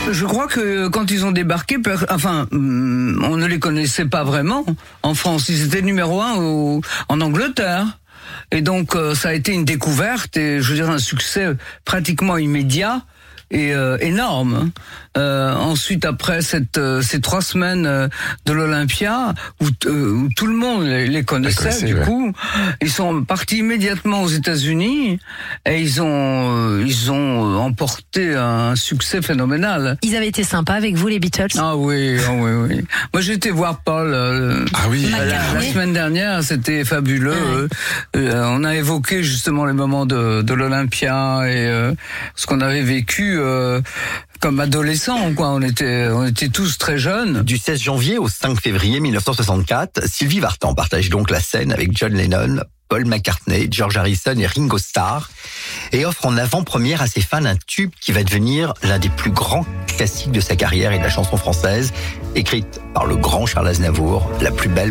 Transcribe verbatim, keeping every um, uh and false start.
Je crois que quand ils ont débarqué, enfin, on ne les connaissait pas vraiment en France. Ils étaient numéro un au, en Angleterre. Et donc, ça a été une découverte et, je veux dire, un succès pratiquement immédiat et euh, énorme. Euh, ensuite, après cette, euh, ces trois semaines euh, de l'Olympia, où, euh, où tout le monde les, les connaissait, connaissait du ouais. coup, ils sont partis immédiatement aux États-Unis et ils ont, euh, ils ont emporté un succès phénoménal. Ils avaient été sympas avec vous, les Beatles? Ah oui, oh oui, oui. Moi, j'ai été voir Paul euh, ah oui. la, la semaine dernière, c'était fabuleux. Ah oui. euh, on a évoqué justement les moments de, de l'Olympia et euh, ce qu'on avait vécu euh, comme adolescents, quoi. On était, on était tous très jeunes. Du seize janvier au cinq février mille neuf cent soixante-quatre, Sylvie Vartan partage donc la scène avec John Lennon, Paul McCartney, George Harrison et Ringo Starr et offre en avant-première à ses fans un tube qui va devenir l'un des plus grands classiques de sa carrière et de la chanson française, écrite par le grand Charles Aznavour, La plus belle